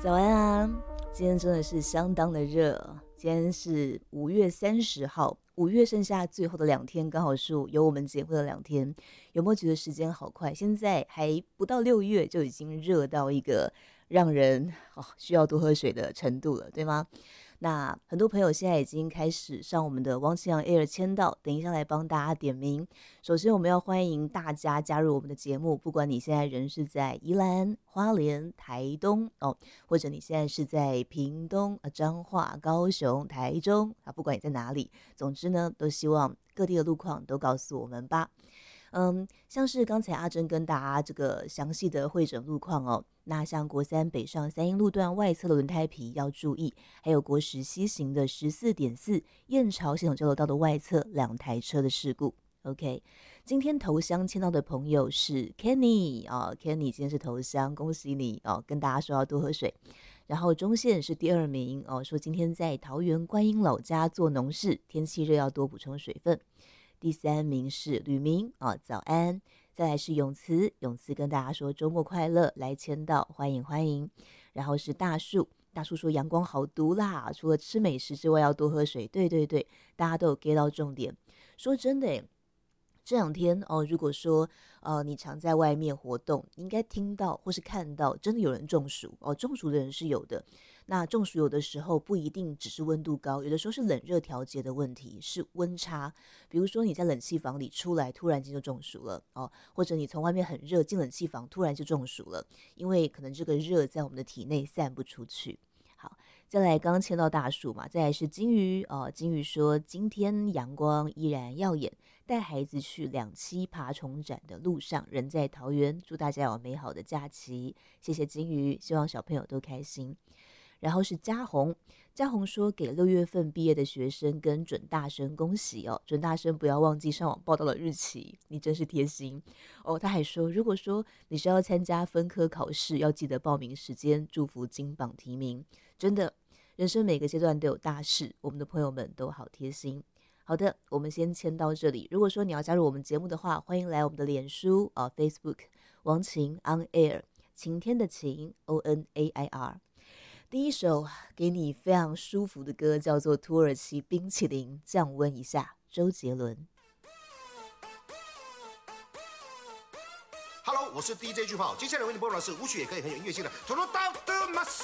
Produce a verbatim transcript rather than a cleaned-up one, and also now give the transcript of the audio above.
早安啊！今天真的是相当的热，今天是五月三十号，五月剩下最后的两天，刚好是有我们结婚的两天。有没有觉得时间好快？现在还不到六月，就已经热到一个让人哦需要多喝水的程度了，对吗？那很多朋友现在已经开始上我们的汪清阳 Air 签到，等一下来帮大家点名。首先，我们要欢迎大家加入我们的节目，不管你现在人是在宜兰、花莲、台东哦，或者你现在是在屏东、彰化、高雄、台中啊，不管你在哪里，总之呢，都希望各地的路况都告诉我们吧。嗯，像是刚才阿珍跟大家这个详细的会诊路况哦，那像国三北上三英路段外侧的轮胎皮要注意，还有国十西行的十四点四燕巢系统交流道的外侧两台车的事故。OK， 今天头香签到的朋友是 Kenny 哦 ，Kenny 今天是头香，恭喜你哦，跟大家说要多喝水。然后中线是第二名哦，说今天在桃园观音老家做农事，天气热要多补充水分。第三名是吕明啊、哦，早安。再来是永慈，永慈跟大家说周末快乐，来签到，欢迎欢迎。然后是大树，大树说阳光好毒啦，除了吃美食之外要多喝水。对对对，大家都有 get 到重点。说真的耶，这两天哦，如果说呃你常在外面活动，你应该听到或是看到真的有人中暑哦，中暑的人是有的。那中暑有的时候不一定只是温度高，有的时候是冷热调节的问题，是温差。比如说你在冷气房里出来，突然间就中暑了哦，或者你从外面很热进冷气房，突然就中暑了，因为可能这个热在我们的体内散不出去。好，再来刚刚签到大树嘛，再来是金鱼哦，金鱼说今天阳光依然耀眼，带孩子去两栖爬虫展的路上，人在桃园，祝大家有美好的假期。谢谢金鱼，希望小朋友都开心。然后是嘉宏，嘉宏说给六月份毕业的学生跟准大生恭喜哦，准大生不要忘记上网报到的日期，你真是贴心哦。他还说，如果说你是要参加分科考试，要记得报名时间，祝福金榜题名。真的，人生每个阶段都有大事，我们的朋友们都好贴心。好的，我们先签到这里。如果说你要加入我们节目的话，欢迎来我们的脸书啊、呃、Facebook 王晴 On Air， 晴天的晴 O N A I R。第一首给你非常舒服的歌叫做《土耳其冰淇淋》，降温一下，周杰伦。 Hello， 我是 D J 巨炮，接下来为你播放的是舞曲也可以很有音乐性的《Total Doctor Mas》。